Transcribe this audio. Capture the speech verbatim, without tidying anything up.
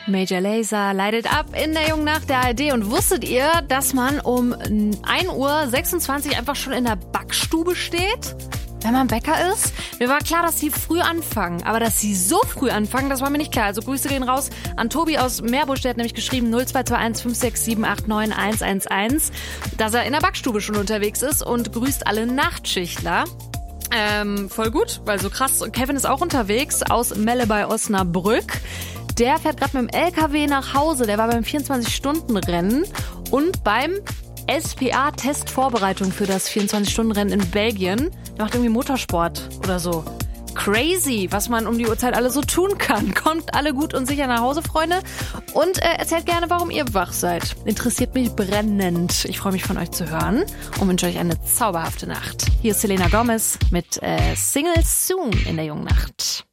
Major Lazer, Light It Up in der jungen Nacht der A R D. Und wusstet ihr, dass man um ein Uhr sechsundzwanzig einfach schon in der Backstube steht, wenn man Bäcker ist? Mir war klar, dass sie früh anfangen, aber dass sie so früh anfangen, das war mir nicht klar. Also Grüße gehen raus an Tobi aus Meerbusch, der hat nämlich geschrieben null zwei zwei eins fünf sechs sieben acht neun eins eins eins, dass er in der Backstube schon unterwegs ist und grüßt alle Nachtschichtler. Ähm, voll gut, weil so krass. Kevin ist auch unterwegs aus Melle bei Osnabrück. Der fährt gerade mit dem L K W nach Hause. Der war beim vierundzwanzig-Stunden-Rennen und beim S P A-Testvorbereitung für das vierundzwanzig-Stunden-Rennen in Belgien. Der macht irgendwie Motorsport oder so. Crazy, was man um die Uhrzeit alle so tun kann. Kommt alle gut und sicher nach Hause, Freunde. Und äh, erzählt gerne, warum ihr wach seid. Interessiert mich brennend. Ich freue mich, von euch zu hören und wünsche euch eine zauberhafte Nacht. Hier ist Selena Gomez mit äh, Single Soon in der jungen Nacht.